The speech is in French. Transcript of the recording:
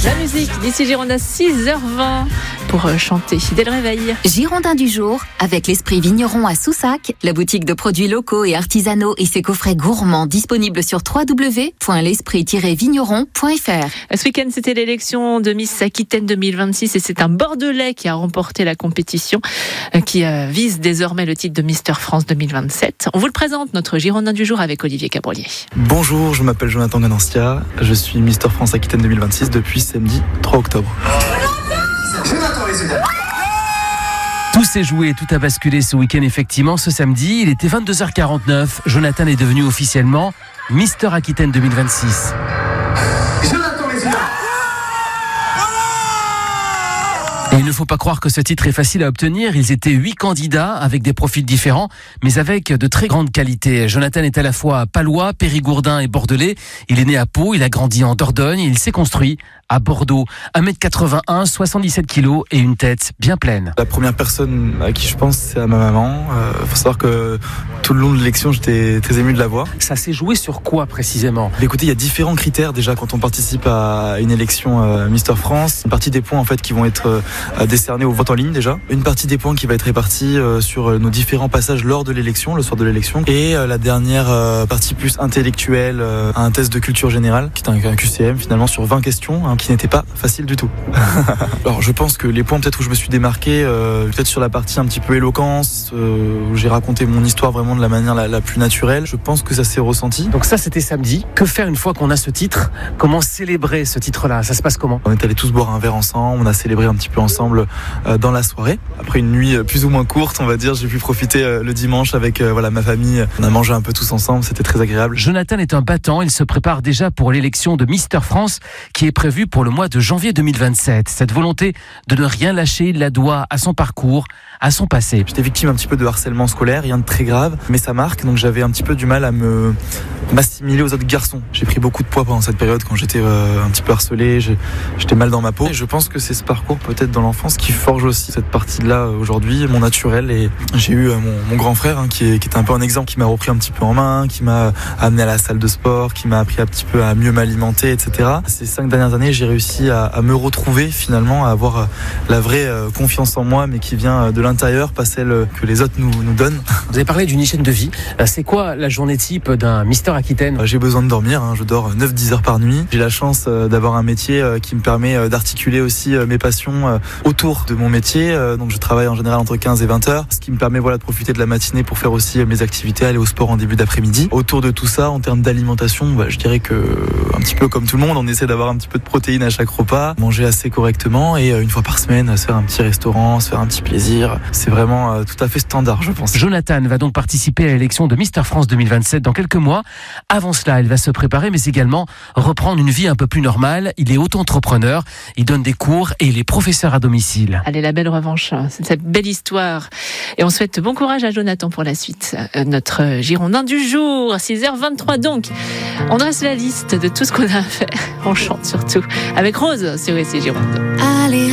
La musique d'ici Girondin 6h20 pour chanter dès le réveil. Girondin du jour avec l'Esprit Vigneron à Soussac, la boutique de produits locaux et artisanaux et ses coffrets gourmands disponibles sur www.l'esprit-vigneron.fr. Ce week-end, c'était l'élection de Miss Aquitaine 2026 et c'est un Bordelais qui a remporté la compétition qui vise désormais le titre de Mister France 2027. On vous le présente, notre Girondin du jour avec Olivier Cabrolier. Bonjour, je m'appelle Jonathan Ganancia, je suis Mister France Aquitaine 2026 depuis samedi 3 octobre. Tout s'est joué, tout a basculé ce week-end effectivement. Ce samedi, il était 22h49. Jonathan est devenu officiellement Mister Aquitaine 2026. Et il ne faut pas croire que ce titre est facile à obtenir. Ils étaient 8 candidats avec des profils différents, mais avec de très grandes qualités. Jonathan est à la fois palois, périgourdin et bordelais. Il est né à Pau, il a grandi en Dordogne et il s'est construit à Bordeaux. 1m81, 77 kilos et une tête bien pleine. La première personne à qui je pense, c'est à ma maman. Faut savoir que tout le long de l'élection, j'étais très ému de la voir. Ça s'est joué sur quoi précisément ? Écoutez, il y a différents critères déjà quand on participe à une élection Mister France. Une partie des points en fait qui vont être décernés au vote en ligne déjà. Une partie des points qui va être répartie sur nos différents passages lors de l'élection, le soir de l'élection. Et la dernière partie plus intellectuelle, un test de culture générale, qui est un QCM finalement sur 20 questions, qui n'était pas facile du tout. Alors je pense que les points peut-être où je me suis démarqué, peut-être sur la partie un petit peu éloquence, où j'ai raconté mon histoire vraiment de la manière la plus naturelle, je pense que ça s'est ressenti. Donc ça c'était samedi. Que faire une fois qu'on a ce titre ? Comment célébrer ce titre-là ? Ça se passe comment ? On est allés tous boire un verre ensemble, on a célébré un petit peu ensemble dans la soirée. Après une nuit plus ou moins courte, on va dire, j'ai pu profiter le dimanche avec ma famille. On a mangé un peu tous ensemble, c'était très agréable. Jonathan est un battant, il se prépare déjà pour l'élection de Mister France qui est prévue pour le mois de janvier 2027. Cette volonté de ne rien lâcher, il la doit à son parcours, à son passé. J'étais victime un petit peu de harcèlement scolaire, rien de très grave, mais ça marque, donc j'avais un petit peu du mal à m'assimiler aux autres garçons. J'ai pris beaucoup de poids pendant cette période quand j'étais un petit peu harcelé, j'étais mal dans ma peau. Et je pense que c'est ce parcours peut-être dans l'enfance qui forge aussi cette partie-là aujourd'hui, mon naturel. Et j'ai eu mon grand frère qui était un peu un exemple, qui m'a repris un petit peu en main, qui m'a amené à la salle de sport, qui m'a appris un petit peu à mieux m'alimenter, etc. Ces 5 dernières années, j'ai réussi à me retrouver finalement, à avoir la vraie confiance en moi, mais qui vient de l'intérieur, pas celle que les autres nous donnent. Vous avez parlé d'une hygiène de vie. C'est quoi la journée type d'un Mister Aquitaine ? J'ai besoin de dormir, je dors 9-10 heures par nuit. J'ai la chance d'avoir un métier qui me permet d'articuler aussi mes passions autour de mon métier. Donc je travaille en général entre 15 et 20 heures, ce qui me permet de profiter de la matinée pour faire aussi mes activités, aller au sport en début d'après-midi. Autour de tout ça, en termes d'alimentation, je dirais que un petit peu comme tout le monde, on essaie d'avoir un petit peu de protéines à chaque repas, manger assez correctement et une fois par semaine se faire un petit restaurant, se faire un petit plaisir. C'est vraiment tout à fait standard, je pense. Jonathan va donc participer à l'élection de Mister France 2027 dans quelques mois. Avant cela, il va se préparer, mais également reprendre une vie un peu plus normale. Il est auto-entrepreneur, il donne des cours et il est professeur à domicile. Allez, la belle revanche, c'est cette belle histoire. Et on souhaite bon courage à Jonathan pour la suite. Notre Girondin du jour, 6h23 donc. On dresse la liste de tout ce qu'on a à faire. On chante surtout avec Rose sur ici Girondin.